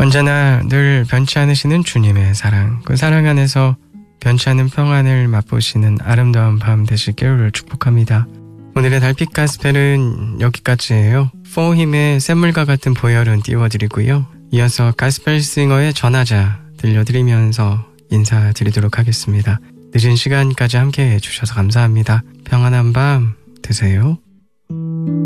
언제나 늘 변치 않으시는 주님의 사랑, 그 사랑 안에서 변치 않은 평안을 맛보시는 아름다운 밤 되시기를 축복합니다. 오늘의 달빛 가스펠은 여기까지예요. 포힘의 샘물과 같은 보혈은 띄워드리고요. 이어서 가스펠싱어의 전하자 들려드리면서 인사드리도록 하겠습니다. 늦은 시간까지 함께해 주셔서 감사합니다. 평안한 밤 되세요.